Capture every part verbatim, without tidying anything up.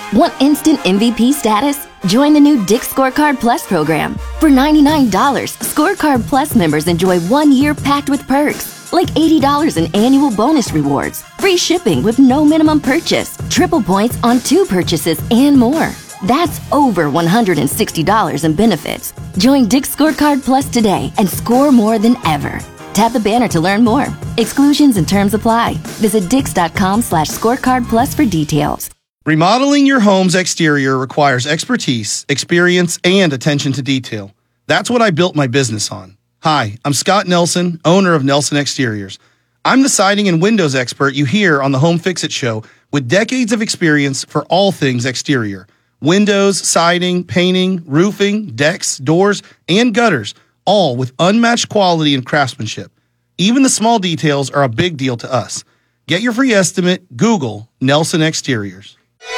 Want instant M V P status? Join the new Dick's Scorecard Plus program. For ninety-nine dollars, Scorecard Plus members enjoy one year packed with perks, like eighty dollars in annual bonus rewards, free shipping with no minimum purchase, triple points on two purchases, and more. That's over one hundred sixty dollars in benefits. Join Dick's Scorecard Plus today and score more than ever. Tap the banner to learn more. Exclusions and terms apply. Visit dix.com slash scorecard plus for details. Remodeling your home's exterior requires expertise, experience, and attention to detail. That's what I built my business on. Hi, I'm Scott Nelson, owner of Nelson Exteriors. I'm the siding and windows expert you hear on the Home Fix-It Show with decades of experience for all things exterior. Windows, siding, painting, roofing, decks, doors, and gutters, all with unmatched quality and craftsmanship. Even the small details are a big deal to us. Get your free estimate, Google Nelson Exteriors.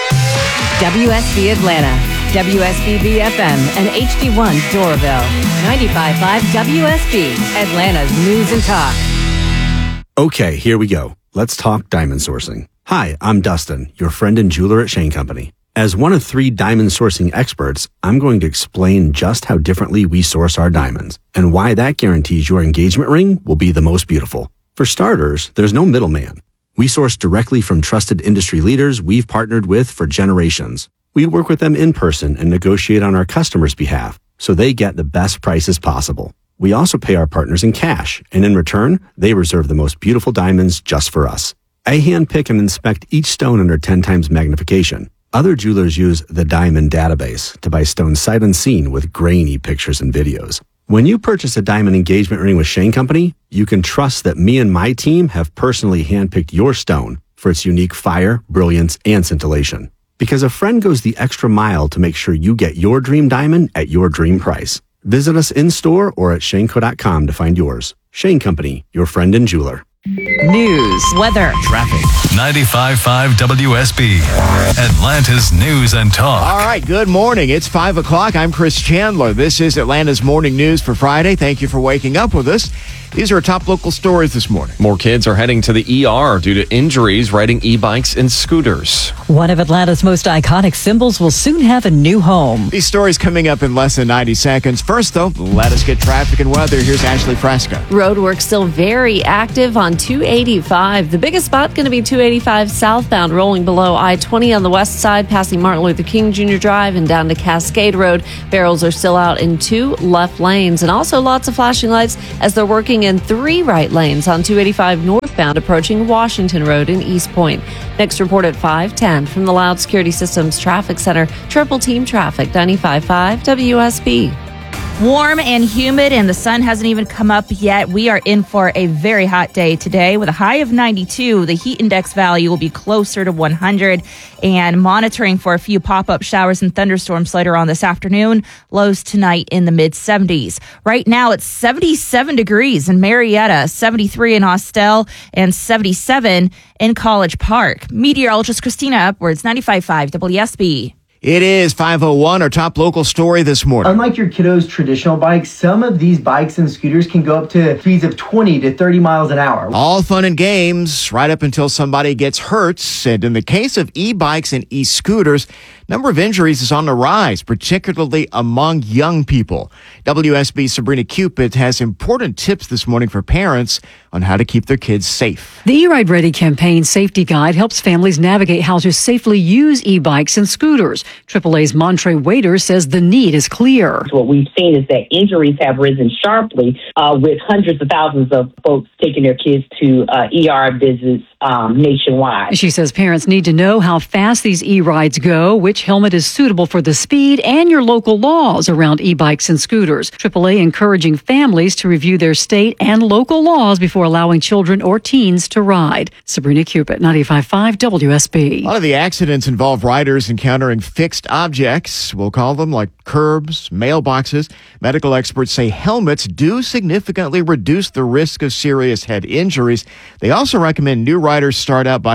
W S B Atlanta, W S B B F M, and H D one Doraville. ninety-five point five W S B, Atlanta's news and talk. Okay, here we go. Let's talk diamond sourcing. Hi, I'm Dustin, your friend and jeweler at Shane Company. As one of three diamond sourcing experts, I'm going to explain just how differently we source our diamonds and why that guarantees your engagement ring will be the most beautiful. For starters, there's no middleman. We source directly from trusted industry leaders we've partnered with for generations. We work with them in person and negotiate on our customers' behalf so they get the best prices possible. We also pay our partners in cash, and in return, they reserve the most beautiful diamonds just for us. I handpick and inspect each stone under ten times magnification. Other jewelers use the Diamond Database to buy stones sight unseen with grainy pictures and videos. When you purchase a diamond engagement ring with Shane Company, you can trust that me and my team have personally handpicked your stone for its unique fire, brilliance, and scintillation. Because a friend goes the extra mile to make sure you get your dream diamond at your dream price. Visit us in-store or at shaneco dot com to find yours. Shane Company, your friend and jeweler. News, weather, traffic. ninety-five point five W S B, Atlanta's news and talk. All right, good morning. It's five o'clock. I'm Chris Chandler. This is Atlanta's morning news for Friday. Thank you for waking up with us. These are our top local stories this morning. More kids are heading to the E R due to injuries riding e-bikes and scooters. One of Atlanta's most iconic symbols will soon have a new home. These stories coming up in less than ninety seconds. First, though, let us get traffic and weather. Here's Ashley Fresca. Roadwork still very active on two eighty-five. The biggest spot going to be two eighty-five southbound, rolling below I twenty on the west side, passing Martin Luther King Junior Drive and down to Cascade Road. Barrels are still out in two left lanes, and also lots of flashing lights as they're working in three right lanes on two eighty-five northbound approaching Washington Road in East Point. Next report at five ten from the Loud Security Systems Traffic Center. Triple Team Traffic, ninety-five point five W S B. Warm and humid, and the sun hasn't even come up yet. We are in for a very hot day today with a high of ninety-two. The heat index value will be closer to one hundred, and monitoring for a few pop-up showers and thunderstorms later on this afternoon. Lows tonight in the mid seventies. Right now it's seventy-seven degrees in Marietta, seventy-three in Austell, and seventy-seven in College Park. Meteorologist Christina Upwards, ninety-five point five W S B. It is five oh one, our top local story this morning. Unlike your kiddo's traditional bikes, some of these bikes and scooters can go up to speeds of twenty to thirty miles an hour. All fun and games, right up until somebody gets hurt. And in the case of e-bikes and e-scooters, number of injuries is on the rise, particularly among young people. W S B's Sabrina Cupid has important tips this morning for parents on how to keep their kids safe. The E-Ride Ready campaign safety guide helps families navigate how to safely use e-bikes and scooters. triple A's Montre Waiter says the need is clear. What we've seen is that injuries have risen sharply uh, with hundreds of thousands of folks taking their kids to uh, E R visits um, nationwide. She says parents need to know how fast these e-rides go, which helmet is suitable for the speed, and your local laws around e-bikes and scooters. triple A encouraging families to review their state and local laws before allowing children or teens to ride. Sabrina Cupid, ninety-five point five W S B. A lot of the accidents involve riders encountering fixed objects, we'll call them, like curbs, mailboxes. Medical experts say helmets do significantly reduce the risk of serious head injuries. They also recommend new riders start out by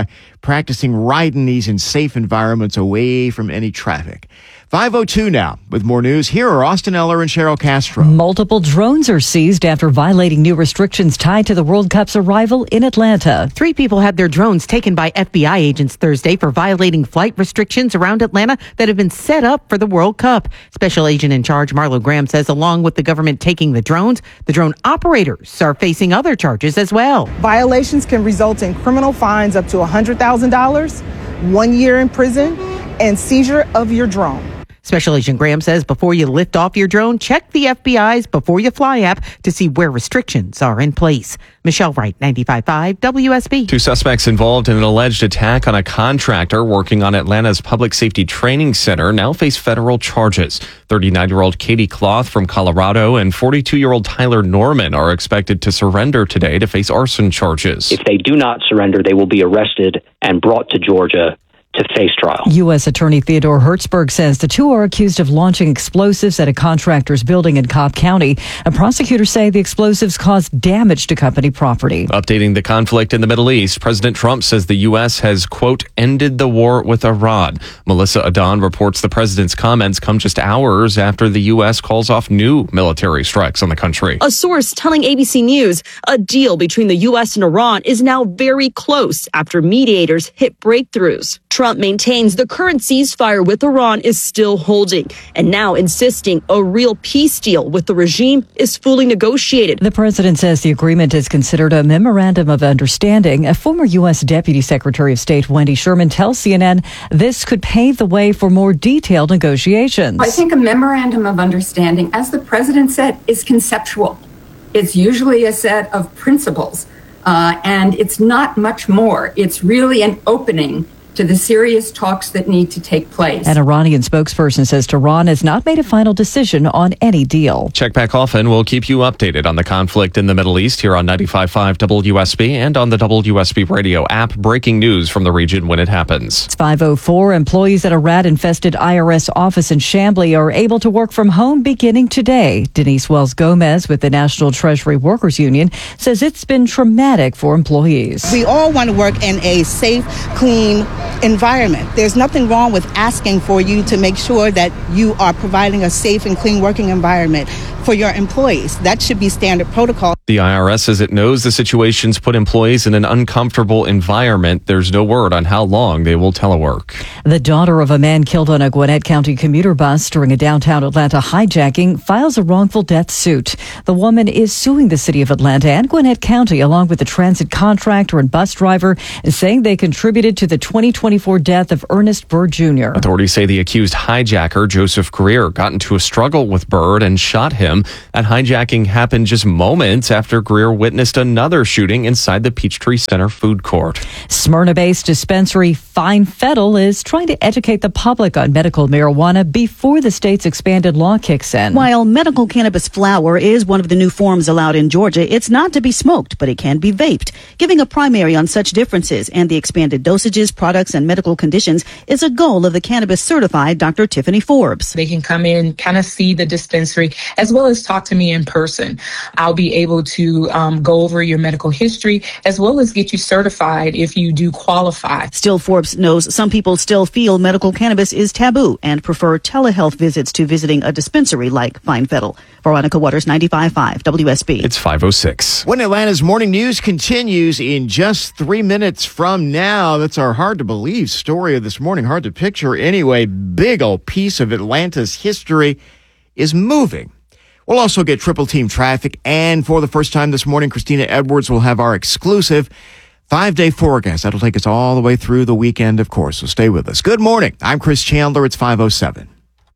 practicing riding these in safe environments away from any traffic. five oh two now with more news. Here are Austin Eller and Cheryl Castro. Multiple drones are seized after violating new restrictions tied to the World Cup's arrival in Atlanta. Three people had their drones taken by F B I agents Thursday for violating flight restrictions around Atlanta that have been set up for the World Cup. Special agent in charge Marlo Graham says along with the government taking the drones, the drone operators are facing other charges as well. Violations can result in criminal fines up to one hundred thousand dollars, one year in prison, and seizure of your drone. Special Agent Graham says before you lift off your drone, check the F B I's Before You Fly app to see where restrictions are in place. Michelle Wright, ninety-five point five W S B. Two suspects involved in an alleged attack on a contractor working on Atlanta's Public Safety Training Center now face federal charges. thirty-nine-year-old Katie Cloth from Colorado and forty-two-year-old Tyler Norman are expected to surrender today to face arson charges. If they do not surrender, they will be arrested and brought to Georgia to face trial. U S Attorney Theodore Hertzberg says the two are accused of launching explosives at a contractor's building in Cobb County. And prosecutors say the explosives caused damage to company property. Updating the conflict in the Middle East, President Trump says the U S has, quote, ended the war with Iran. Melissa Adon reports the president's comments come just hours after the U S calls off new military strikes on the country. A source telling A B C News a deal between the U S and Iran is now very close after mediators hit breakthroughs. Trump maintains the current ceasefire with Iran is still holding and now insisting a real peace deal with the regime is fully negotiated. The president says the agreement is considered a memorandum of understanding. A former U S Deputy Secretary of State Wendy Sherman tells C N N this could pave the way for more detailed negotiations. I think a memorandum of understanding, as the president said, is conceptual. It's usually a set of principles, uh, and it's not much more. It's really an opening to the serious talks that need to take place. An Iranian spokesperson says Tehran has not made a final decision on any deal. Check back often. We'll keep you updated on the conflict in the Middle East here on ninety-five point five W S B and on the W S B radio app. Breaking news from the region when it happens. It's five oh four. Employees at a rat-infested I R S office in Chamblee are able to work from home beginning today. Denise Wells Gomez with the National Treasury Workers Union says it's been traumatic for employees. We all want to work in a safe, clean environment. There's nothing wrong with asking for you to make sure that you are providing a safe and clean working environment for your employees. That should be standard protocol. The I R S says it knows the situation's put employees in an uncomfortable environment. There's no word on how long they will telework. The daughter of a man killed on a Gwinnett County commuter bus during a downtown Atlanta hijacking files a wrongful death suit. The woman is suing the city of Atlanta and Gwinnett County along with the transit contractor and bus driver, saying they contributed to the twenty twenty-four death of Ernest Bird Junior Authorities say the accused hijacker, Joseph Greer, got into a struggle with Bird and shot him. That hijacking happened just moments after Greer witnessed another shooting inside the Peachtree Center food court. Smyrna-based dispensary Fine Fettle is trying to educate the public on medical marijuana before the state's expanded law kicks in. While medical cannabis flower is one of the new forms allowed in Georgia, it's not to be smoked, but it can be vaped. Giving a primary on such differences and the expanded dosages, products, and medical conditions is a goal of the cannabis certified Doctor Tiffany Forbes. They can come in, kind of see the dispensary, as well as talk to me in person. I'll be able to um, go over your medical history, as well as get you certified if you do qualify. Still, Forbes knows some people still feel medical cannabis is taboo and prefer telehealth visits to visiting a dispensary like Fine Fettle. Veronica Waters, ninety-five point five W S B. It's five oh six. When Atlanta's morning news continues in just three minutes from now. That's our hard to believe story of this morning. Hard to picture anyway. Big old piece of Atlanta's history is moving. We'll also get triple team traffic. And for the first time this morning, Christina Edwards will have our exclusive five-day forecast. That'll take us all the way through the weekend, of course. So stay with us. Good morning. I'm Chris Chandler. It's five oh seven.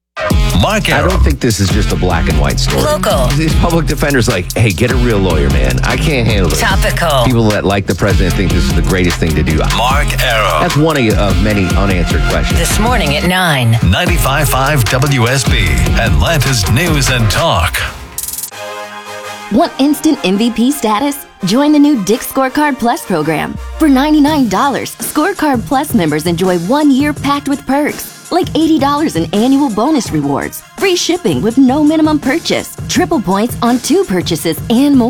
Mark I don't think this is just a black and white story. Local. These public defenders like, hey, get a real lawyer, man. I can't handle it. Topical. People that like the president think this is the greatest thing to do. Mark Arrow. That's one of, of many unanswered questions. This morning at nine. ninety-five point five W S B, Atlanta's News and Talk. Want instant M V P status? Join the new Dick Scorecard Plus program. For ninety-nine dollars, Scorecard Plus members enjoy one year packed with perks, like eighty dollars in annual bonus rewards, free shipping with no minimum purchase, triple points on two purchases, and more.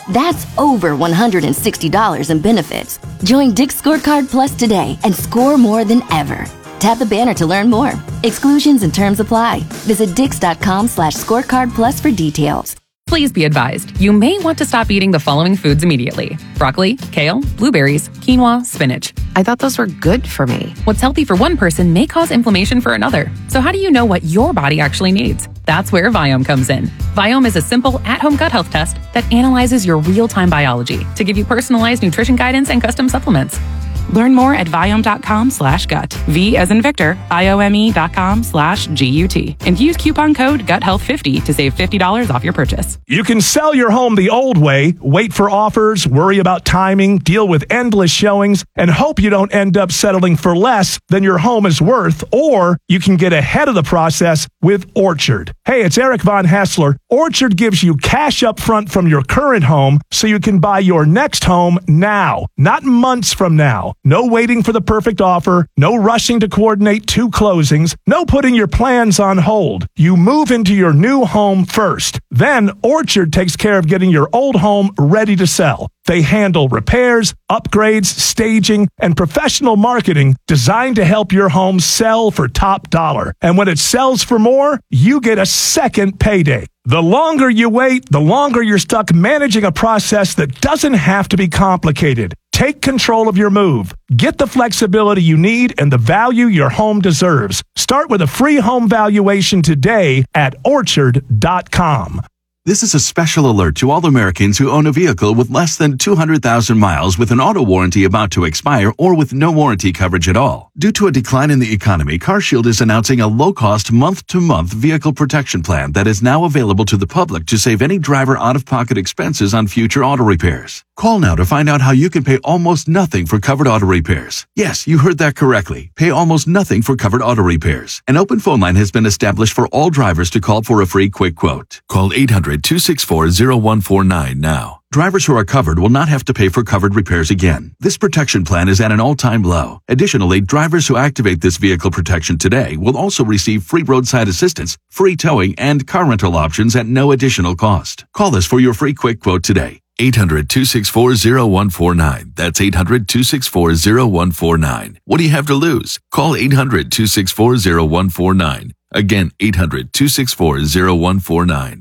That's over one hundred sixty dollars in benefits. Join Dick's Scorecard Plus today and score more than ever. Tap the banner to learn more. Exclusions and terms apply. Visit dix.com slash scorecard plus for details. Please be advised, you may want to stop eating the following foods immediately. Broccoli, kale, blueberries, quinoa, spinach. I thought those were good for me. What's healthy for one person may cause inflammation for another. So how do you know what your body actually needs? That's where Viome comes in. Viome is a simple, at-home gut health test that analyzes your real-time biology to give you personalized nutrition guidance and custom supplements. Learn more at Viome.com slash gut. V as in Victor, I-O-M-E dot com slash G-U-T. And use coupon code gut health fifty to save fifty dollars off your purchase. You can sell your home the old way, wait for offers, worry about timing, deal with endless showings, and hope you don't end up settling for less than your home is worth, or you can get ahead of the process with Orchard. Hey, it's Eric Von Hassler. Orchard gives you cash up front from your current home so you can buy your next home now, not months from now. No waiting for the perfect offer, no rushing to coordinate two closings, no putting your plans on hold. You move into your new home first. Then Orchard takes care of getting your old home ready to sell. They handle repairs, upgrades, staging, and professional marketing designed to help your home sell for top dollar. And when it sells for more, you get a second payday. The longer you wait, the longer you're stuck managing a process that doesn't have to be complicated. Take control of your move. Get the flexibility you need and the value your home deserves. Start with a free home valuation today at orchard dot com. This is a special alert to all Americans who own a vehicle with less than two hundred thousand miles with an auto warranty about to expire or with no warranty coverage at all. Due to a decline in the economy, CarShield is announcing a low-cost month-to-month vehicle protection plan that is now available to the public to save any driver out-of-pocket expenses on future auto repairs. Call now to find out how you can pay almost nothing for covered auto repairs. Yes, you heard that correctly. Pay almost nothing for covered auto repairs. An open phone line has been established for all drivers to call for a free quick quote. Call eight hundred, two six four, zero one four nine now. Drivers who are covered will not have to pay for covered repairs again. This protection plan is at an all-time low. Additionally, drivers who activate this vehicle protection today will also receive free roadside assistance, free towing, and car rental options at no additional cost. Call us for your free quick quote today. eight hundred, two six four, zero one four nine. That's eight hundred, two six four, zero one four nine. What do you have to lose? Call eight hundred, two six four, zero one four nine. Again, eight hundred, two six four, zero one four nine.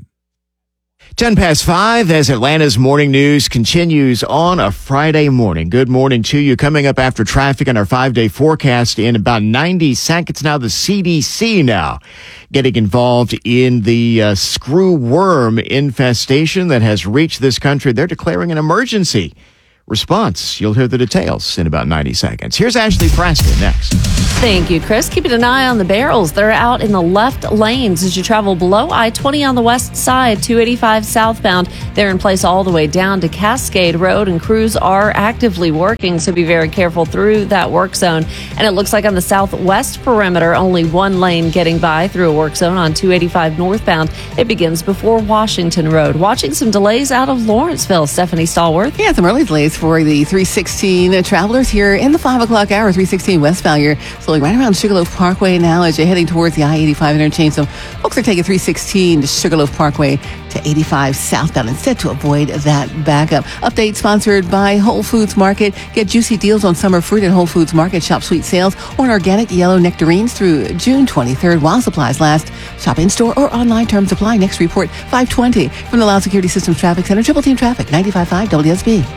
ten past five as Atlanta's morning news continues on a Friday morning. Good morning to you. Coming up after traffic on our five-day forecast in about ninety seconds now, the C D C now getting involved in the uh, screw worm infestation that has reached this country. They're declaring an emergency response. You'll hear the details in about ninety seconds. Here's Ashley Preston next. Thank you, Chris. Keeping an eye on the barrels. They're out in the left lanes as you travel below I twenty on the west side, two eighty-five southbound. They're in place all the way down to Cascade Road, and crews are actively working, so be very careful through that work zone. And it looks like on the southwest perimeter, only one lane getting by through a work zone on two eighty-five northbound. It begins before Washington Road. Watching some delays out of Lawrenceville. Stephanie Stallworth. Yeah, some early delays for the three sixteen travelers here in the five o'clock hour, three sixteen westbound. You're slowing right around Sugarloaf Parkway now as you're heading towards the I eighty-five interchange. So folks are taking three sixteen to Sugarloaf Parkway to eighty-five southbound instead to avoid that backup. Update sponsored by Whole Foods Market. Get juicy deals on summer fruit at Whole Foods Market. Shop sweet sales on organic yellow nectarines through June twenty-third while supplies last. Shop in-store or online. Terms apply. Next report, five twenty from the Loud Security Systems Traffic Center. Triple Team Traffic, ninety-five point five W S B.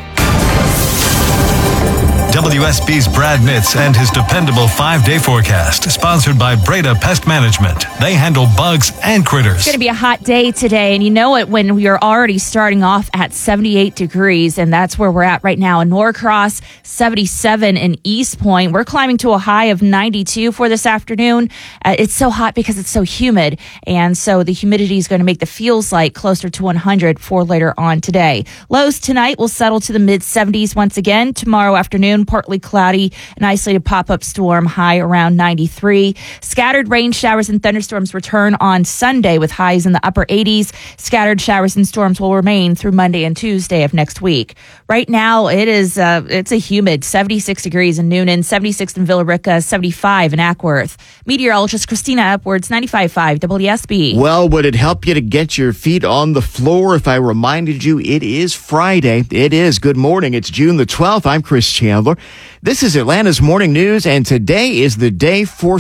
W S B's Brad Mitz and his dependable five-day forecast, sponsored by Breda Pest Management. They handle bugs and critters. It's going to be a hot day today, and you know it when we are already starting off at seventy-eight degrees, and that's where we're at right now in Norcross, seventy-seven in East Point. We're climbing to a high of ninety-two for this afternoon. Uh, it's so hot because it's so humid, and so the humidity is going to make the feels like closer to one hundred for later on today. Lows tonight will settle to the mid-seventies once again. Tomorrow afternoon, afternoon, partly cloudy, an isolated pop-up storm, high around ninety-three. Scattered rain showers and thunderstorms return on Sunday with highs in the upper eighties. Scattered showers and storms will remain through Monday and Tuesday of next week. Right now, it is uh, it's a humid seventy-six degrees in Noonan, seventy-six in Villa Rica, seventy-five in Ackworth. Meteorologist Christina Upwards, ninety-five point five W S B. Well, would it help you to get your feet on the floor if I reminded you it is Friday? It is. Good morning. It's June the twelfth. I'm Chris Chandler. This is Atlanta's Morning News, and today is the day for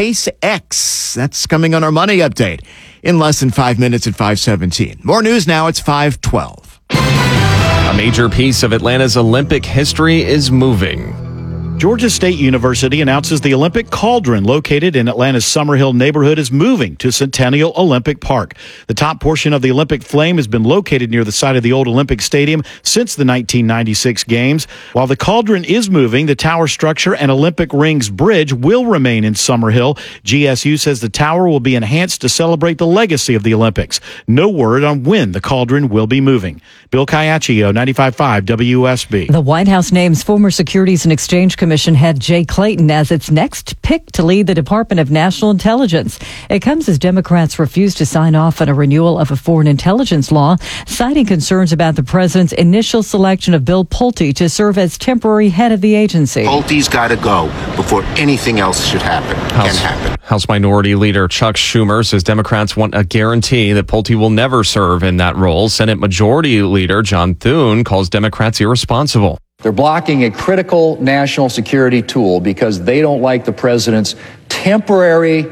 SpaceX. That's coming on our Money Update in less than five minutes at five seventeen. More news now. It's five twelve. A major piece of Atlanta's Olympic history is moving. Georgia State University announces the Olympic Cauldron located in Atlanta's Summerhill neighborhood is moving to Centennial Olympic Park. The top portion of the Olympic flame has been located near the site of the old Olympic Stadium since the nineteen ninety-six Games. While the cauldron is moving, the tower structure and Olympic Rings Bridge will remain in Summerhill. G S U says the tower will be enhanced to celebrate the legacy of the Olympics. No word on when the cauldron will be moving. Bill Caiaccio, ninety-five point five W S B. The White House names former Securities and Exchange Commission head Jay Clayton as its next pick to lead the Department of National Intelligence. It comes as Democrats refuse to sign off on a renewal of a foreign intelligence law, citing concerns about the president's initial selection of Bill Pulte to serve as temporary head of the agency. Pulte's got to go before anything else should happen. House, can happen. House Minority Leader Chuck Schumer says Democrats want a guarantee that Pulte will never serve in that role. Senate Majority Leader John Thune calls Democrats irresponsible. They're blocking a critical national security tool because they don't like the president's temporary,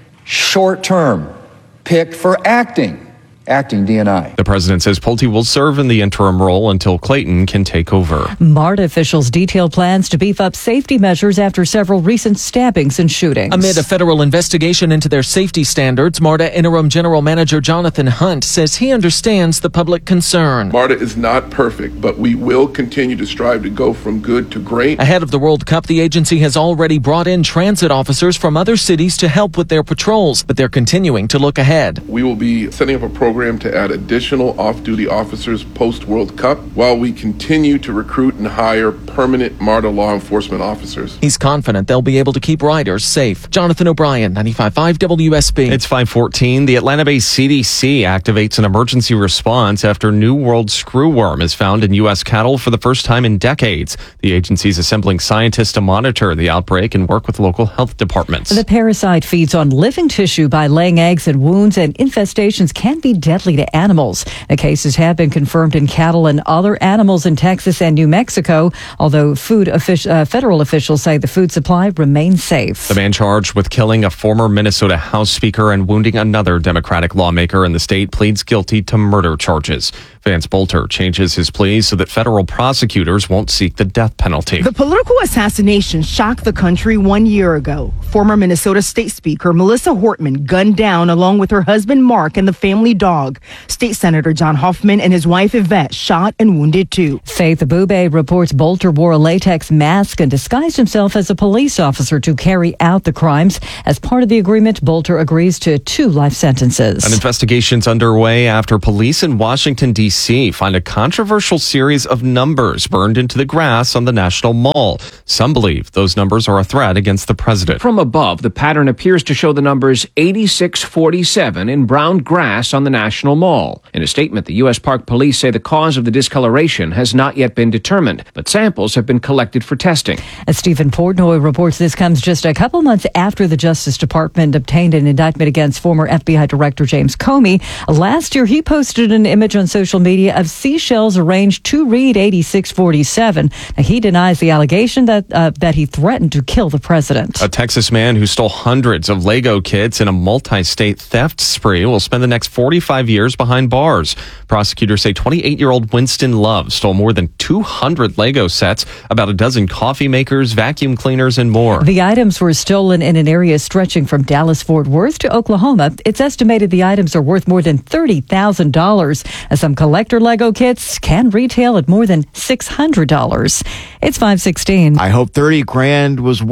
short-term pick for acting, acting D and I. The president says Pulte will serve in the interim role until Clayton can take over. MARTA officials detail plans to beef up safety measures after several recent stabbings and shootings. Amid a federal investigation into their safety standards, MARTA Interim General Manager Jonathan Hunt says he understands the public concern. MARTA is not perfect, but we will continue to strive to go from good to great. Ahead of the World Cup, the agency has already brought in transit officers from other cities to help with their patrols, but they're continuing to look ahead. We will be setting up a program to add additional off-duty officers post-World Cup while we continue to recruit and hire permanent MARTA law enforcement officers. He's confident they'll be able to keep riders safe. Jonathan O'Brien, ninety-five point five W S B. It's five fourteen. The Atlanta-based C D C activates an emergency response after New World screwworm is found in U S cattle for the first time in decades. The agency's assembling scientists to monitor the outbreak and work with local health departments. The parasite feeds on living tissue by laying eggs, and wounds and infestations can be deadly to animals. The cases have been confirmed in cattle and other animals in Texas and New Mexico, although food offic- uh, federal officials say the food supply remains safe. The man charged with killing a former Minnesota House Speaker and wounding another Democratic lawmaker in the state pleads guilty to murder charges. Vance Bolter changes his plea so that federal prosecutors won't seek the death penalty. The political assassination shocked the country one year ago. Former Minnesota State Speaker Melissa Hortman gunned down along with her husband Mark and the family dog. State Senator John Hoffman and his wife Yvette shot and wounded too. Faith Abube reports Bolter wore a latex mask and disguised himself as a police officer to carry out the crimes. As part of the agreement, Bolter agrees to two life sentences. An investigation's underway after police in Washington, D C find a controversial series of numbers burned into the grass on the National Mall. Some believe those numbers are a threat against the president. From above, the pattern appears to show the numbers eighty-six forty-seven in brown grass on the National Mall. In a statement, the U S Park Police say the cause of the discoloration has not yet been determined, but samples have been collected for testing. As Stephen Portnoy reports, this comes just a couple months after the Justice Department obtained an indictment against former F B I Director James Comey. Last year, he posted an image on social media of seashells arranged to read eighty-six forty-seven. Now, he denies the allegation that uh, that he threatened to kill the president. A Texas man who stole hundreds of Lego kits in a multi-state theft spree will spend the next forty-five years behind bars. Prosecutors say twenty-eight-year-old Winston Love stole more than two hundred Lego sets, about a dozen coffee makers, vacuum cleaners, and more. The items were stolen in an area stretching from Dallas-Fort Worth to Oklahoma. It's estimated the items are worth more than thirty thousand dollars. Some collector Lego kits can retail at more than six hundred dollars. It's five sixteen. I hope thirty grand was worth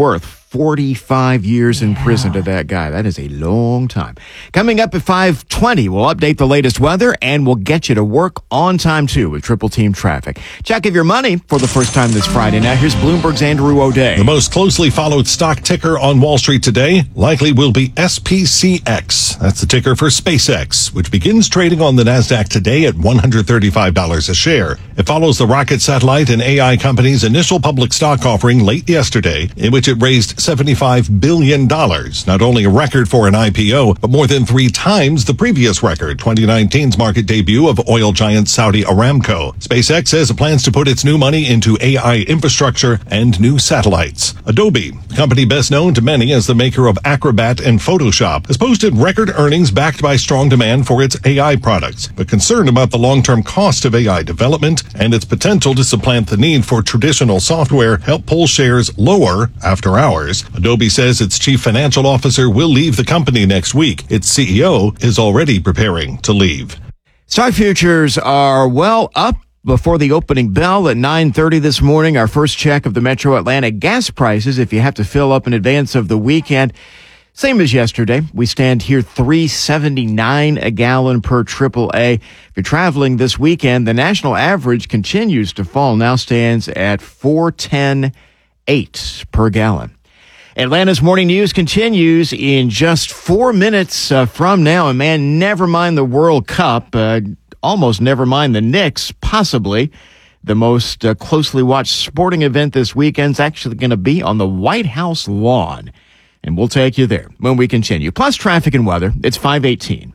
forty-five years in prison to that guy. That is a long time. Coming up at five twenty, we'll update the latest weather and we'll get you to work on time too with Triple Team Traffic. Check of your money for the first time this Friday. Now here's Bloomberg's Andrew O'Day. The most closely followed stock ticker on Wall Street today likely will be S P C X. That's the ticker for SpaceX, which begins trading on the NASDAQ today at one hundred thirty-five dollars a share. It follows the rocket satellite and A I company's initial public stock offering late yesterday, in which it raised seventy-five billion dollars, not only a record for an I P O, but more than three times the previous record, twenty nineteen's market debut of oil giant Saudi Aramco. SpaceX says it plans to put its new money into A I infrastructure and new satellites. Adobe, the company best known to many as the maker of Acrobat and Photoshop, has posted record earnings backed by strong demand for its A I products, but concerned about the long-term cost of A I development and its potential to supplant the need for traditional software help pull shares lower after hours. Adobe says its chief financial officer will leave the company next week. Its C E O is already preparing to leave. Stock futures are well up before the opening bell at nine thirty this morning. Our first check of the Metro Atlanta gas prices, if you have to fill up in advance of the weekend, same as yesterday. We stand here three seventy-nine a gallon per triple A. If you're traveling this weekend, the national average continues to fall, now stands at four ten eight per gallon. Atlanta's morning news continues in just four minutes uh, from now. And man, never mind the World Cup, uh, almost never mind the Knicks, possibly. The most uh, closely watched sporting event this weekend's actually going to be on the White House lawn. And we'll take you there when we continue. Plus traffic and weather. It's five eighteen.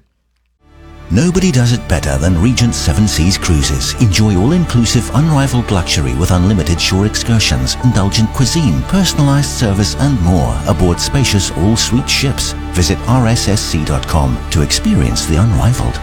Nobody does it better than Regent Seven Seas Cruises. Enjoy all-inclusive, unrivaled luxury with unlimited shore excursions, indulgent cuisine, personalized service, and more aboard spacious all-suite ships. Visit R S S C dot com to experience the unrivaled.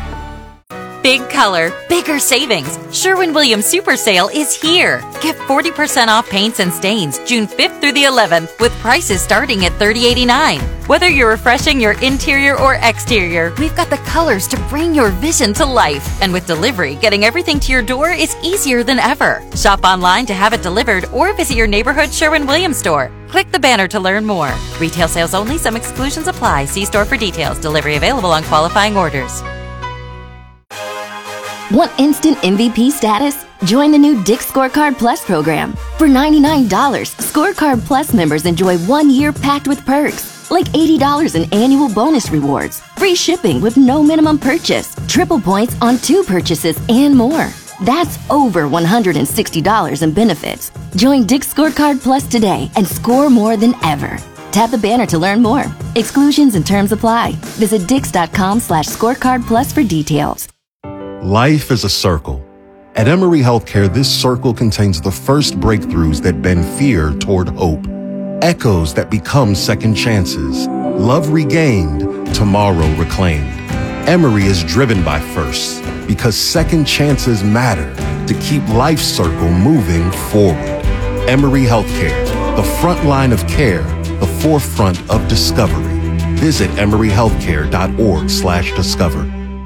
Big color, bigger savings. Sherwin-Williams Super Sale is here. Get forty percent off paints and stains June fifth through the eleventh with prices starting at thirty eighty-nine. Whether you're refreshing your interior or exterior, we've got the colors to bring your vision to life. And with delivery, getting everything to your door is easier than ever. Shop online to have it delivered or visit your neighborhood Sherwin-Williams store. Click the banner to learn more. Retail sales only. Some exclusions apply. See store for details. Delivery available on qualifying orders. Want instant M V P status? Join the new Dick's Scorecard Plus program. For ninety-nine dollars, Scorecard Plus members enjoy one year packed with perks, like eighty dollars in annual bonus rewards, free shipping with no minimum purchase, triple points on two purchases, and more. That's over one hundred sixty dollars in benefits. Join Dick's Scorecard Plus today and score more than ever. Tap the banner to learn more. Exclusions and terms apply. Visit dix.com slash scorecard plus for details. Life is a circle. At Emory Healthcare, this circle contains the first breakthroughs that bend fear toward hope, echoes that become second chances, love regained, tomorrow reclaimed. Emory is driven by firsts because second chances matter to keep life's circle moving forward. Emory Healthcare, the front line of care, the forefront of discovery. Visit emory healthcare dot org slash discover.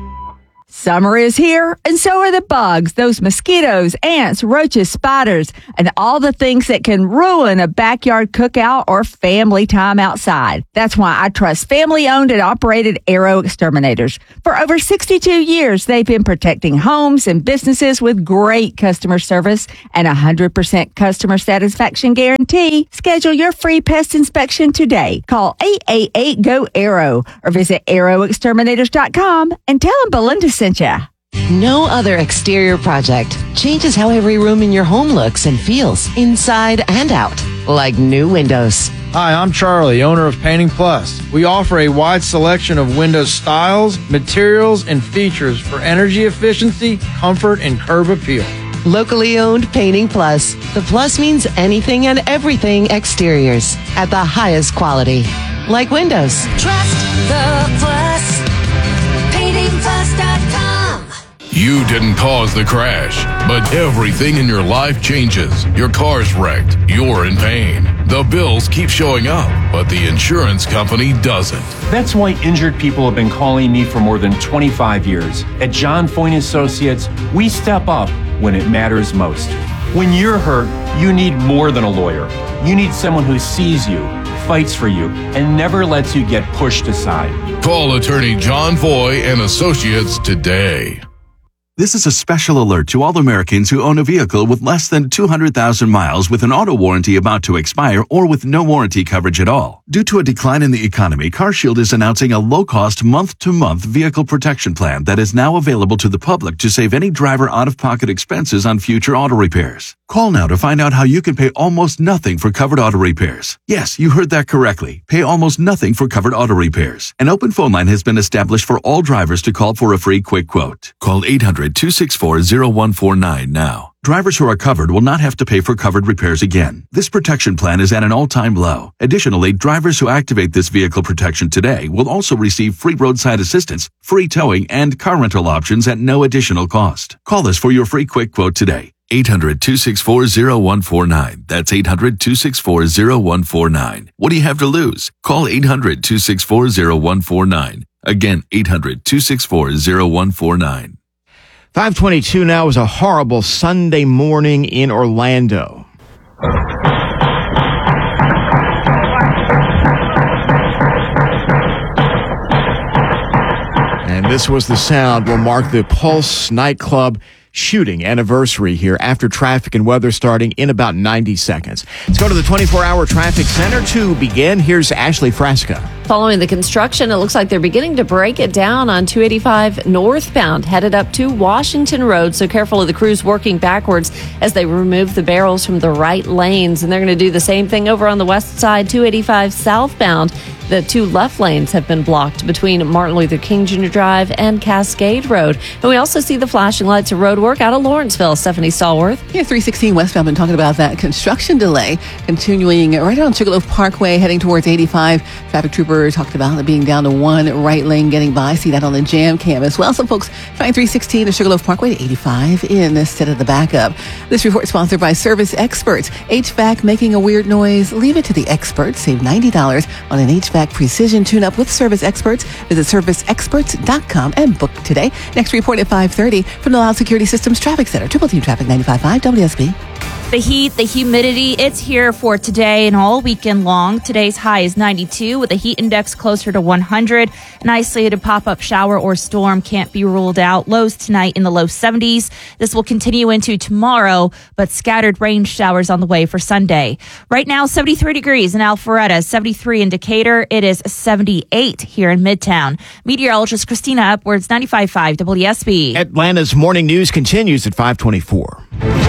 Summer is here, and so are the bugs, those mosquitoes, ants, roaches, spiders, and all the things that can ruin a backyard cookout or family time outside. That's why I trust family-owned and operated Arrow Exterminators. For over sixty-two years, they've been protecting homes and businesses with great customer service and a one hundred percent customer satisfaction guarantee. Schedule your free pest inspection today. Call eight eight eight, G O, ARROW or visit arrow exterminators dot com and tell them Belinda sent you. No other exterior project changes how every room in your home looks and feels, inside and out, like new windows. Hi, I'm Charlie, owner of Painting Plus. We offer a wide selection of window styles, materials, and features for energy efficiency, comfort, and curb appeal. Locally owned Painting Plus. The plus means anything and everything exteriors at the highest quality, like windows. Trust the Plus. painting plus dot com. You didn't cause the crash, but everything in your life changes. Your car's wrecked. You're in pain. The bills keep showing up, but the insurance company doesn't. That's why injured people have been calling me for more than twenty-five years. At John Foyne Associates, we step up when it matters most. When you're hurt, you need more than a lawyer. You need someone who sees you, fights for you and never lets you get pushed aside. Call attorney John Foy and Associates today. This is a special alert to all Americans who own a vehicle with less than two hundred thousand miles with an auto warranty about to expire or with no warranty coverage at all. Due to a decline in the economy, CarShield is announcing a low-cost month-to-month vehicle protection plan that is now available to the public to save any driver out-of-pocket expenses on future auto repairs. Call now to find out how you can pay almost nothing for covered auto repairs. Yes, you heard that correctly. Pay almost nothing for covered auto repairs. An open phone line has been established for all drivers to call for a free quick quote. Call eight hundred, two six four, zero one four nine now. Drivers who are covered will not have to pay for covered repairs again. This protection plan is at an all-time low. Additionally, drivers who activate this vehicle protection today will also receive free roadside assistance, free towing, and car rental options at no additional cost. Call us for your free quick quote today. eight hundred, two six four, zero one four nine. That's eight hundred, two six four, zero one four nine. What do you have to lose? Call eight hundred, two six four, zero one four nine. Again, eight hundred, two six four, zero one four nine. five twenty-two now is a horrible Sunday morning in Orlando. And this was the sound will mark the Pulse nightclub shooting anniversary here after traffic and weather starting in about ninety seconds. Let's go to the twenty-four hour traffic center to begin. Here's Ashley Frasca. Following the construction, it looks like they're beginning to break it down on two eighty-five northbound, headed up to Washington Road. So careful of the crews working backwards as they remove the barrels from the right lanes. And they're going to do the same thing over on the west side, two eighty-five southbound. The two left lanes have been blocked between Martin Luther King Junior Drive and Cascade Road. And we also see the flashing lights of road work out of Lawrenceville. Stephanie Stallworth. Yeah, three sixteen westbound been talking about that construction delay continuing right on Sugarloaf Parkway heading towards eighty-five. Traffic trooper talked about it being down to one right lane getting by. See that on the jam cam as well. Some folks trying three sixteen to Sugarloaf Parkway to eighty-five in instead of the backup. This report sponsored by Service Experts. H V A C making a weird noise? Leave it to the experts. Save ninety dollars on an H V A C precision tune-up with Service Experts. Visit service experts dot com and book today. Next report at five thirty from the Loud Security Systems Traffic Center. Triple Team Traffic ninety-five point five W S B. The heat, the humidity, it's here for today and all weekend long. Today's high is ninety-two with a heat index closer to one hundred. An isolated pop-up shower or storm can't be ruled out. Lows tonight in the low seventies. This will continue into tomorrow, but scattered rain showers on the way for Sunday. Right now, seventy-three degrees in Alpharetta, seventy-three in Decatur. It is seventy-eight here in Midtown. Meteorologist Christina Upwards, ninety-five point five W S B. Atlanta's morning news continues at five twenty-four.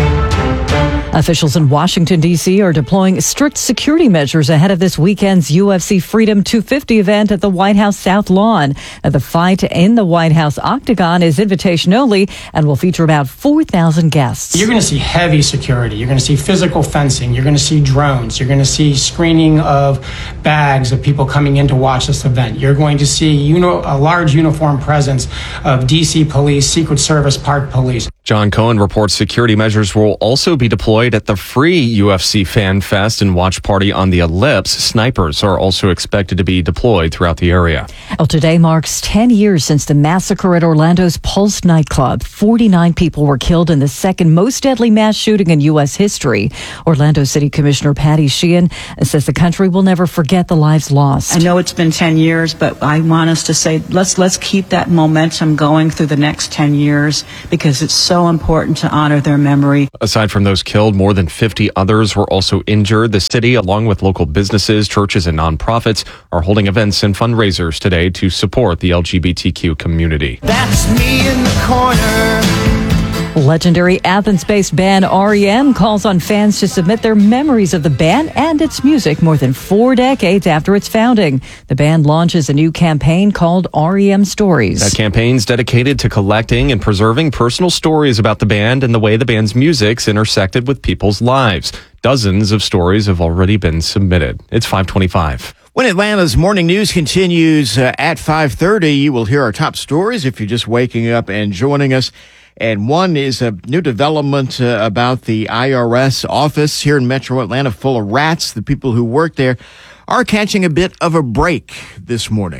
Officials in Washington, D C are deploying strict security measures ahead of this weekend's U F C Freedom two fifty event at the White House South Lawn. The fight in the White House Octagon is invitation only and will feature about four thousand guests. You're going to see heavy security. You're going to see physical fencing. You're going to see drones. You're going to see screening of bags of people coming in to watch this event. You're going to see you know, a large uniform presence of D C police, Secret Service, Park Police. John Cohen reports security measures will also be deployed at the free U F C Fan Fest and watch party on the Ellipse. Snipers are also expected to be deployed throughout the area. Well, today marks ten years since the massacre at Orlando's Pulse nightclub. forty-nine people were killed in the second most deadly mass shooting in U S history. Orlando City Commissioner Patty Sheehan says the country will never forget the lives lost. I know it's been ten years, but I want us to say let's let's keep that momentum going through the next ten years because it's so important to honor their memory. Aside from those killed, more than fifty others were also injured. The city, along with local businesses, churches, and nonprofits, are holding events and fundraisers today to support the L G B T Q community. That's me in the corner. Legendary Athens-based band R E M calls on fans to submit their memories of the band and its music more than four decades after its founding. The band launches a new campaign called R E M Stories. That campaign's dedicated to collecting and preserving personal stories about the band and the way the band's music's intersected with people's lives. Dozens of stories have already been submitted. It's five twenty-five. When Atlanta's morning news continues uh, at five thirty, you will hear our top stories if you're just waking up and joining us. And one is a new development uh, about the I R S office here in Metro Atlanta full of rats. The people who work there are catching a bit of a break this morning.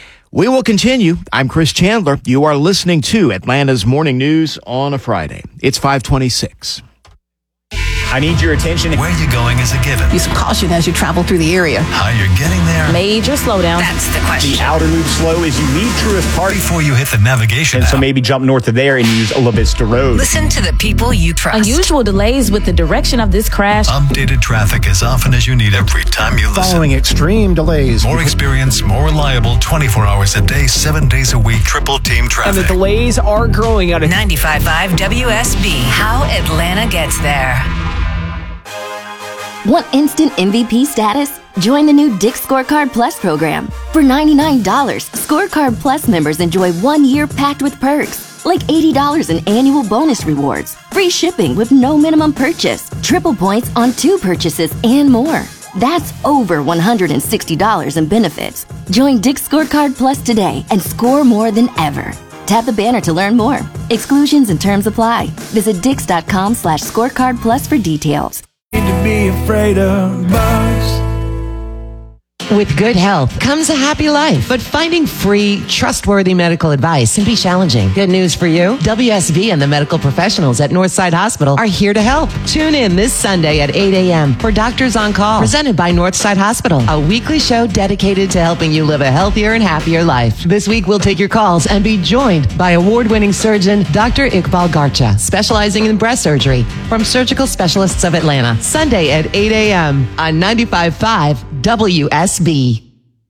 We will continue. I'm Chris Chandler. You are listening to Atlanta's Morning News on a Friday. It's five twenty-six. I need your attention. Where you're going is a given. Use some caution as you travel through the area. How you're getting there. Major slowdown. That's the question. The outer loop slow as you leave Truist Park. Before you hit the navigation And app. so maybe jump north of there and use Ola Vista Road. Listen to the people you trust. Unusual delays with the direction of this crash. Updated traffic as often as you need every time you listen. Following extreme delays. More experience, more reliable, twenty-four hours a day, seven days a week, triple team traffic. And the delays are growing out of ninety-five point five W S B. How Atlanta gets there. Want instant M V P status? Join the new Dick's Scorecard Plus program. For ninety-nine dollars, Scorecard Plus members enjoy one year packed with perks, like eighty dollars in annual bonus rewards, free shipping with no minimum purchase, triple points on two purchases, and more. That's over one hundred sixty dollars in benefits. Join Dick's Scorecard Plus today and score more than ever. Tap the banner to learn more. Exclusions and terms apply. Visit dix.com slash scorecard plus for details. To be afraid of bugs. With good health comes a happy life, but finding free, trustworthy medical advice can be challenging. Good news for you. W S V and the medical professionals at Northside Hospital are here to help. Tune in this Sunday at eight a.m. for Doctors on Call, presented by Northside Hospital, a weekly show dedicated to helping you live a healthier and happier life. This week, we'll take your calls and be joined by award-winning surgeon Doctor Iqbal Garcha, specializing in breast surgery from Surgical Specialists of Atlanta. Sunday at eight a.m. on ninety-five point five W S B.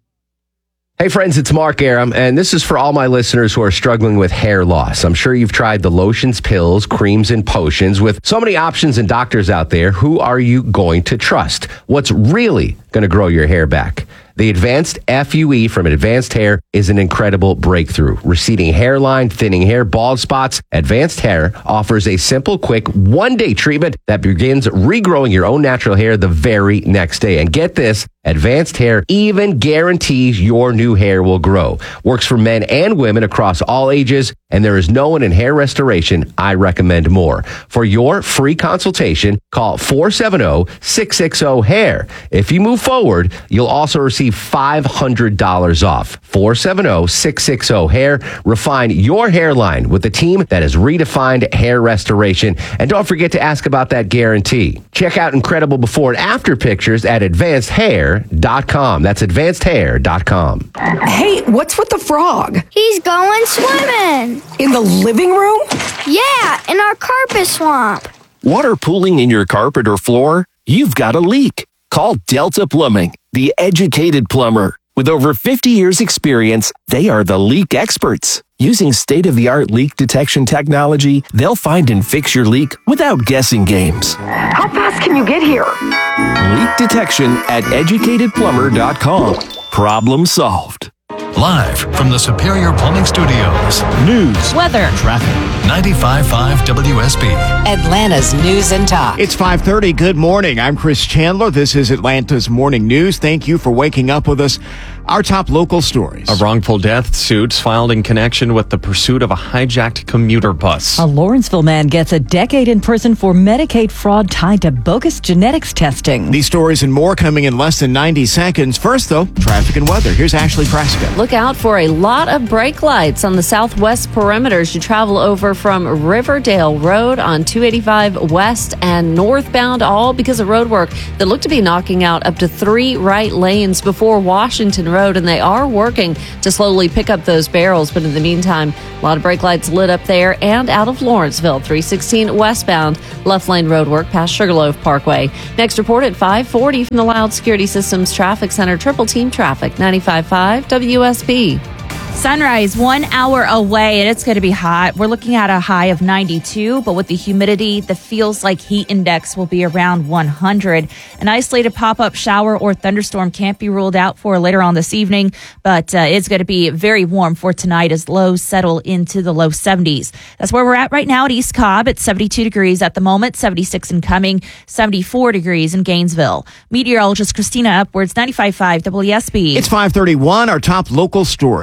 Hey friends, it's Mark Aram, and this is for all my listeners who are struggling with hair loss. I'm sure you've tried the lotions, pills, creams, and potions. With so many options and doctors out there, who are you going to trust? What's really going to grow your hair back? The Advanced F U E from Advanced Hair is an incredible breakthrough. Receding hairline, thinning hair, bald spots, Advanced Hair offers a simple, quick, one-day treatment that begins regrowing your own natural hair the very next day. And get this, Advanced Hair even guarantees your new hair will grow. Works for men and women across all ages, and there is no one in hair restoration I recommend more. For your free consultation, call four seven zero, six six zero, hair. If you move forward, you'll also receive five hundred dollars off. four seven zero, six six zero, hair. Refine your hairline with a team that has redefined hair restoration. And don't forget to ask about that guarantee. Check out incredible before and after pictures at advanced hair dot com. That's advanced hair dot com. Hey, what's with the frog? He's going swimming. In the living room? Yeah, in our carpet swamp. Water pooling in your carpet or floor? You've got a leak. Call Delta Plumbing, the educated plumber. With over fifty years experience, they are the leak experts. Using state-of-the-art leak detection technology, they'll find and fix your leak without guessing games. How fast can you get here? Leak detection at educated plumber dot com. Problem solved. Live from the Superior Plumbing Studios. News, weather, traffic. ninety-five point five W S B. Atlanta's News and Talk. It's five thirty. Good morning. I'm Chris Chandler. This is Atlanta's Morning News. Thank you for waking up with us. Our top local stories. A wrongful death suit filed in connection with the pursuit of a hijacked commuter bus. A Lawrenceville man gets a decade in prison for Medicaid fraud tied to bogus genetics testing. These stories and more coming in less than ninety seconds. First, though, traffic and weather. Here's Ashley Prescott. Look out for a lot of brake lights on the southwest perimeter as you travel over from Riverdale Road on two eighty-five west and northbound, all because of road work that look to be knocking out up to three right lanes before Washington Road. And they are working to slowly pick up those barrels. But in the meantime, a lot of brake lights lit up there and out of Lawrenceville, three sixteen westbound, left lane road work past Sugarloaf Parkway. Next report at five forty from the Loud Security Systems Traffic Center, triple team traffic, ninety-five point five W S B. Sunrise one hour away, and it's going to be hot. We're looking at a high of ninety-two, but with the humidity, the feels like heat index will be around one hundred. An isolated pop-up shower or thunderstorm can't be ruled out for later on this evening, but uh, it's going to be very warm for tonight as lows settle into the low seventies. That's where we're at right now at East Cobb. It's seventy-two degrees at the moment, seventy-six in Cumming, seventy-four degrees in Gainesville. Meteorologist Christina Upwards, ninety-five point five W S B. It's five thirty-one, our top local story.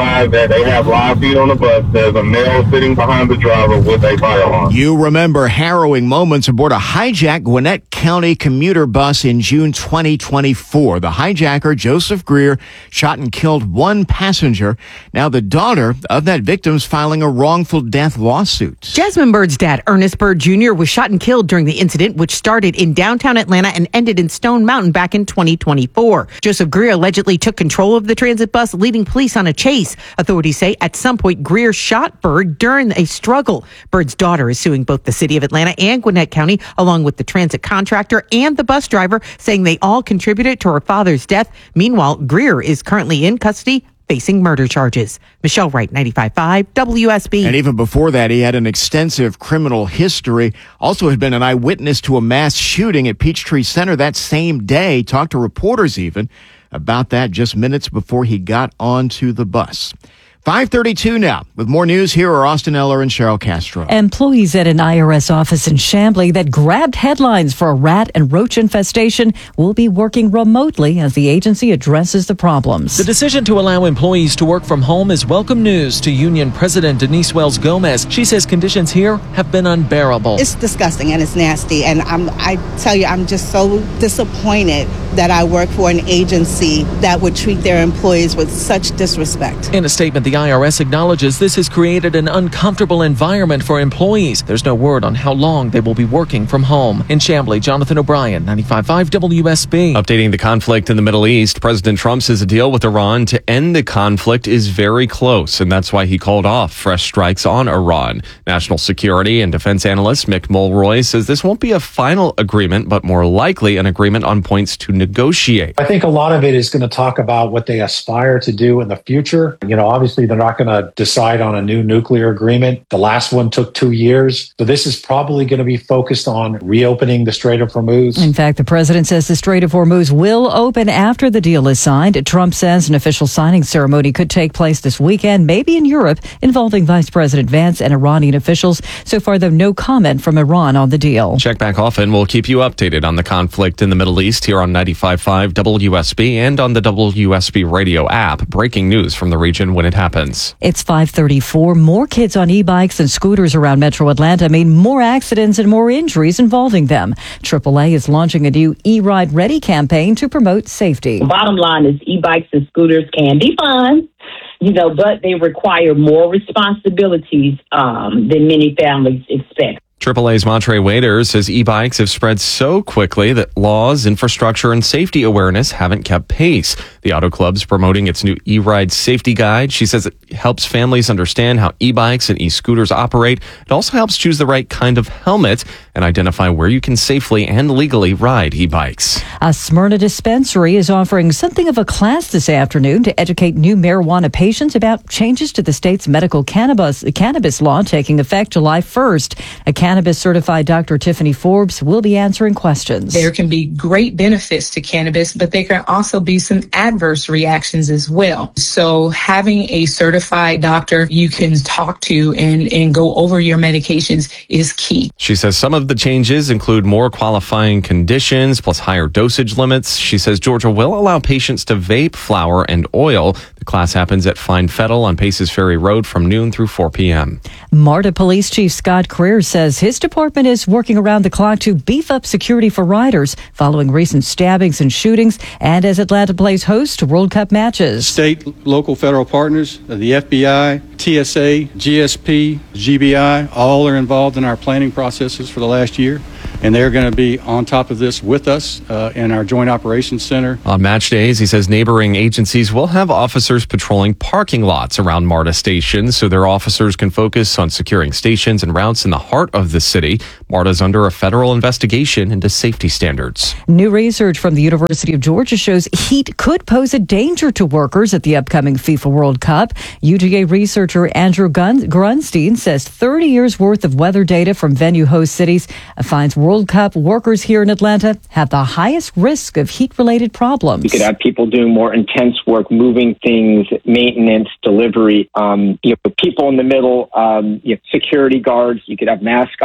advised that they have live feed on the bus. There's a male sitting behind the driver with a firearm. You remember harrowing moments aboard a hijacked Gwinnett County commuter bus in June twenty twenty-four. The hijacker, Joseph Greer, shot and killed one passenger. Now the daughter of that victim is filing a wrongful death lawsuit. Jasmine Bird's dad, Ernest Bird Junior, was shot and killed during the incident, which started in downtown Atlanta and ended in Stone Mountain back in twenty twenty-four. Joseph Greer allegedly took control of the transit bus, leading police on a chase. Authorities say at some point Greer shot Bird during a struggle. Bird's daughter is suing both the city of Atlanta and Gwinnett County, along with the transit contractor and the bus driver, saying they all contributed to her father's death. Meanwhile, Greer is currently in custody, facing murder charges. Michelle Wright, ninety-five point five W S B. And even before that, he had an extensive criminal history. Also had been an eyewitness to a mass shooting at Peachtree Center that same day. Talked to reporters even about that just minutes before he got onto the bus. five thirty-two now. With more news, here are Austin Eller and Cheryl Castro. Employees at an I R S office in Chamblee that grabbed headlines for a rat and roach infestation will be working remotely as the agency addresses the problems. The decision to allow employees to work from home is welcome news to Union President Denise Wells Gomez. She says conditions here have been unbearable. It's disgusting and it's nasty. And I'm, I tell you, I'm just so disappointed that I work for an agency that would treat their employees with such disrespect. In a statement, the I R S acknowledges this has created an uncomfortable environment for employees. There's no word on how long they will be working from home. In Chamblee, Jonathan O'Brien, ninety-five point five W S B. Updating the conflict in the Middle East, President Trump says a deal with Iran to end the conflict is very close, and that's why he called off fresh strikes on Iran. National security and defense analyst Mick Mulroy says this won't be a final agreement, but more likely an agreement on points to negotiate. I think a lot of it is going to talk about what they aspire to do in the future. You know, obviously they're not going to decide on a new nuclear agreement. The last one took two years. So this is probably going to be focused on reopening the Strait of Hormuz. In fact, the president says the Strait of Hormuz will open after the deal is signed. Trump says an official signing ceremony could take place this weekend, maybe in Europe, involving Vice President Vance and Iranian officials. So far, though, no comment from Iran on the deal. Check back often. We'll keep you updated on the conflict in the Middle East here on ninety-five point five W S B and on the W S B radio app. Breaking news from the region when it happens. It's five thirty-four. More kids on e-bikes and scooters around Metro Atlanta mean more accidents and more injuries involving them. triple A is launching a new E-Ride Ready campaign to promote safety. The bottom line is e-bikes and scooters can be fun, you know, but they require more responsibilities um, than many families expect. triple A's Montre Wader says e-bikes have spread so quickly that laws, infrastructure, and safety awareness haven't kept pace. The Auto Club's promoting its new e-ride safety guide. She says it helps families understand how e-bikes and e-scooters operate. It also helps choose the right kind of helmet and identify where you can safely and legally ride e-bikes. A Smyrna dispensary is offering something of a class this afternoon to educate new marijuana patients about changes to the state's medical cannabis cannabis law taking effect July first. A cannabis certified Doctor Tiffany Forbes will be answering questions. There can be great benefits to cannabis, but there can also be some adverse reactions as well. So having a certified doctor you can talk to and, and go over your medications is key. She says some of the changes include more qualifying conditions plus higher dosage limits. She says Georgia will allow patients to vape flower and oil. The class happens at Fine Fettle on Paces Ferry Road from noon through four p.m. MARTA Police Chief Scott Creer says his department is working around the clock to beef up security for riders following recent stabbings and shootings and as Atlanta plays host to World Cup matches. State, local, federal partners, the F B I, T S A, G S P, G B I, all are involved in our planning processes for the last year. And they're going to be on top of this with us uh, in our Joint Operations Center. On match days, he says neighboring agencies will have officers patrolling parking lots around MARTA stations so their officers can focus on securing stations and routes in the heart of the city. MARTA's under a federal investigation into safety standards. New research from the University of Georgia shows heat could pose a danger to workers at the upcoming FIFA World Cup. U G A researcher Andrew Gun- Grunstein says thirty years worth of weather data from venue host cities finds World Cup workers here in Atlanta have the highest risk of heat-related problems. You could have people doing more intense work, moving things, maintenance, delivery, um, you know, people in the middle, um, you know, security guards. You could have mascots.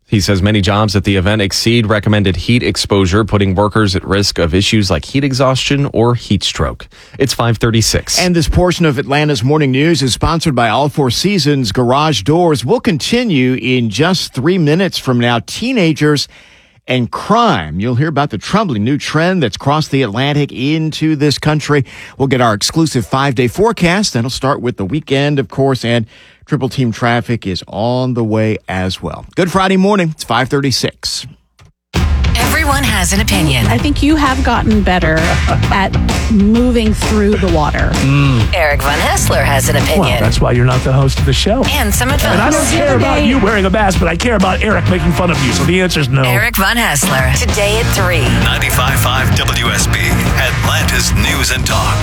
He says many jobs at the event exceed recommended heat exposure, putting workers at risk of issues like heat exhaustion or heat stroke. It's five thirty-six. And this portion of Atlanta's Morning News is sponsored by All Four Seasons Garage Doors. We'll continue in just three minutes from now. Teenagers and crime. You'll hear about the troubling new trend that's crossed the Atlantic into this country. We'll get our exclusive five-day forecast. That'll start with the weekend, of course, and Triple Team traffic is on the way as well. Good Friday morning. It's five thirty-six. Everyone has an opinion. I think you have gotten better at moving through the water. Mm. Eric Von Hessler has an opinion. Well, that's why you're not the host of the show. And some advice. And I don't care about you wearing a mask, but I care about Eric making fun of you. So the answer is no. Eric Von Hessler, today at three. ninety-five point five W S B, Atlanta's News and Talk.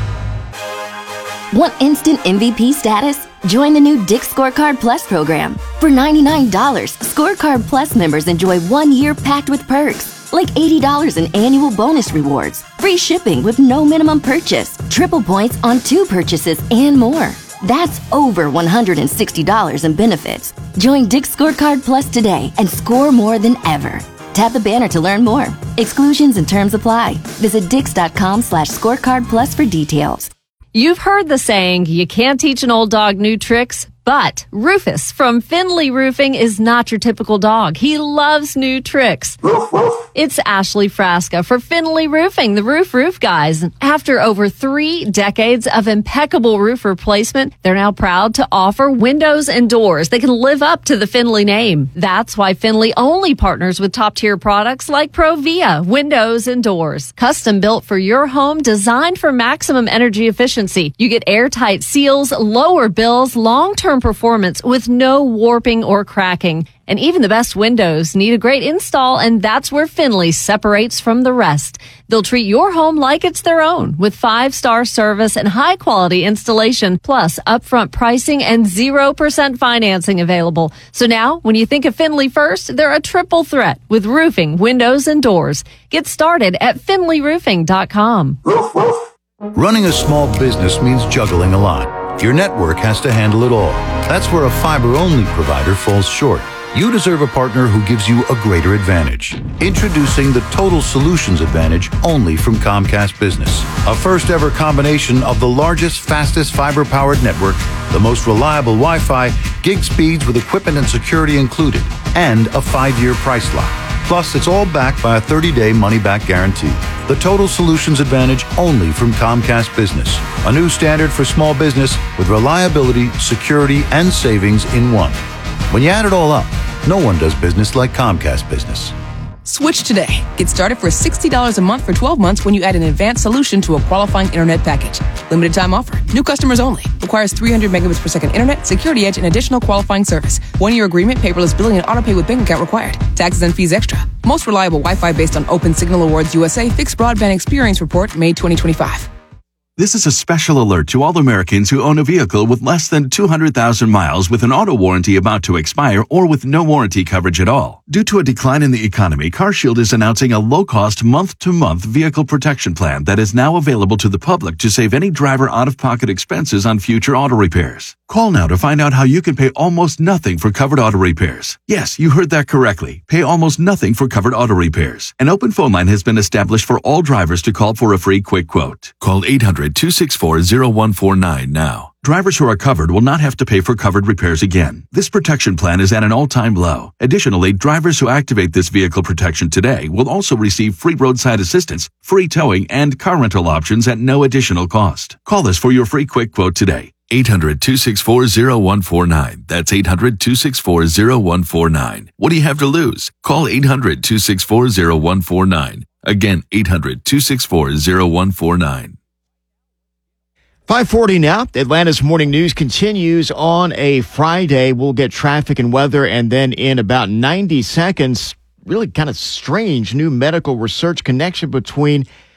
Want instant M V P status? Join the new Dick's Scorecard Plus program. For ninety-nine dollars, Scorecard Plus members enjoy one year packed with perks, like eighty dollars in annual bonus rewards, free shipping with no minimum purchase, triple points on two purchases, and more. That's over one hundred sixty dollars in benefits. Join Dick's Scorecard Plus today and score more than ever. Tap the banner to learn more. Exclusions and terms apply. Visit dix.com slash scorecard plus for details. You've heard the saying, you can't teach an old dog new tricks, but Rufus from Finley Roofing is not your typical dog. He loves new tricks. It's Ashley Frasca for Finley Roofing, the Roof Roof Guys. After over three decades of impeccable roof replacement, they're now proud to offer windows and doors. They can live up to the Finley name. That's why Finley only partners with top-tier products like Provia windows and doors. Custom built for your home, designed for maximum energy efficiency. You get airtight seals, lower bills, long-term performance with no warping or cracking. And even the best windows need a great install, and that's where Finley separates from the rest. They'll treat your home like it's their own with five-star service and high-quality installation, plus upfront pricing and zero percent financing available. So now, when you think of Finley first, they're a triple threat with roofing, windows, and doors. Get started at finley roofing dot com. Running a small business means juggling a lot. Your network has to handle it all. That's where a fiber-only provider falls short. You deserve a partner who gives you a greater advantage. Introducing the Total Solutions Advantage only from Comcast Business. A first-ever combination of the largest, fastest fiber-powered network, the most reliable Wi-Fi, gig speeds with equipment and security included, and a five-year price lock. Plus, it's all backed by a thirty-day money-back guarantee. The Total Solutions Advantage only from Comcast Business. A new standard for small business with reliability, security, and savings in one. When you add it all up, no one does business like Comcast Business. Switch today. Get started for sixty dollars a month for twelve months when you add an advanced solution to a qualifying internet package. Limited time offer. New customers only. Requires three hundred megabits per second internet, security edge, and additional qualifying service. One-year agreement, paperless billing, and autopay with bank account required. Taxes and fees extra. Most reliable Wi-Fi based on Open Signal Awards U S A Fixed Broadband Experience Report, May twenty twenty-five. This is a special alert to all Americans who own a vehicle with less than two hundred thousand miles with an auto warranty about to expire or with no warranty coverage at all. Due to a decline in the economy, CarShield is announcing a low-cost month-to-month vehicle protection plan that is now available to the public to save any driver out-of-pocket expenses on future auto repairs. Call now to find out how you can pay almost nothing for covered auto repairs. Yes, you heard that correctly. Pay almost nothing for covered auto repairs. An open phone line has been established for all drivers to call for a free quick quote. Call eight hundred, two six four, zero one four nine now. Drivers who are covered will not have to pay for covered repairs again. This protection plan is at an all-time low. Additionally, drivers who activate this vehicle protection today will also receive free roadside assistance, free towing, and car rental options at no additional cost. Call us for your free quick quote today. eight hundred, two six four, zero one four nine. That's eight hundred, two six four, zero one four nine. What do you have to lose? Call eight hundred, two six four, zero one four nine. Again, eight hundred, two six four, zero one four nine. five forty now. Atlanta's Morning News continues on a Friday. We'll get traffic and weather, and then in about ninety seconds, really kind of strange new medical research connection between